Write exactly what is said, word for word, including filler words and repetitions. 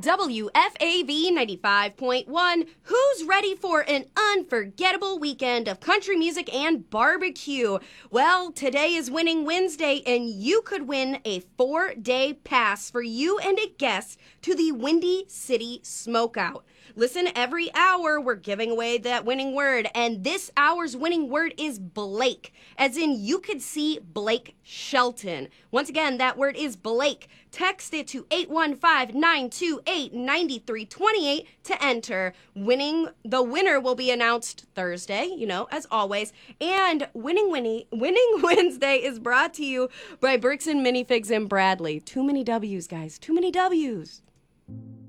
W F A V ninety-five point one. Who's ready for an unforgettable weekend of country music and barbecue? Well, today is Winning Wednesday, and you could win a four-day pass for you and a guest to the Windy City Smokeout. Listen, every hour we're giving away that winning word, and this hour's winning word is Blake, as in you could see Blake Shelton. Once again, that word is Blake. Text it to eight one five, nine two eight, nine three two eight to enter. Winning, the winner will be announced Thursday, you know, as always. And Winning Winnie, Winning Wednesday is brought to you by Bricks and Minifigs in Bradley. Too many W's, guys. Too many W's.